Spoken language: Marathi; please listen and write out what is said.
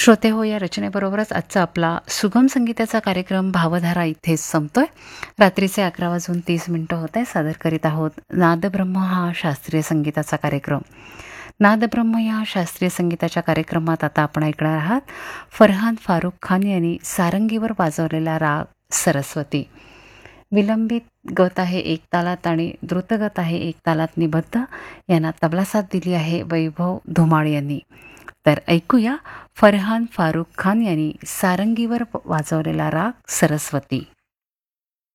श्रोते हो, या रचनेबरोबरच आजचा आपला सुगम संगीताचा कार्यक्रम भावधारा इथेच संपतोय. रात्रीचे 11:30 होत आहे. सादर करीत आहोत नादब्रह्म हा शास्त्रीय संगीताचा कार्यक्रम. नादब्रह्म या शास्त्रीय संगीताच्या कार्यक्रमात आता आपण ऐकणार आहात फरहान फारुख खान यांनी सारंगीवर वाजवलेला राग सरस्वती. विलंबित गत आहे एक तालात आणि द्रुतगत आहे एक तालात निबद्ध. यांना तबला साथ दिली आहे वैभव धुमाळ यांनी. तर ऐकूया फरहान फारुख खान यांनी सारंगीवर वाजवलेला राग सरस्वती.